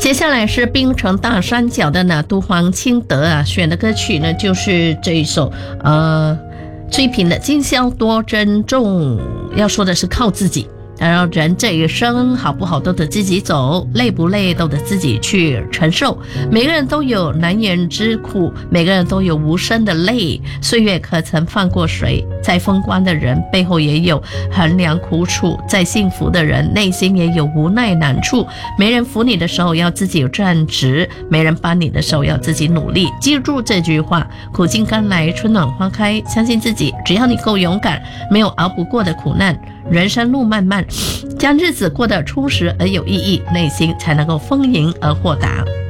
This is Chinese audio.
接下来是槟城大山脚的呢都黄清德啊选的歌曲呢，就是这一首追平的今宵多珍重，要说的是靠自己。然后人这一生好不好都得自己走，累不累都得自己去承受。每个人都有难言之苦，每个人都有无声的泪，岁月可曾放过谁？再风光的人背后也有衡量苦楚，再幸福的人内心也有无奈难处。没人扶你的时候要自己站直，没人帮你的时候要自己努力。记住这句话，苦尽甘来春暖花开，相信自己，只要你够勇敢，没有熬不过的苦难。人生路漫漫，将日子过得充实而有意义，内心才能够丰盈而豁达。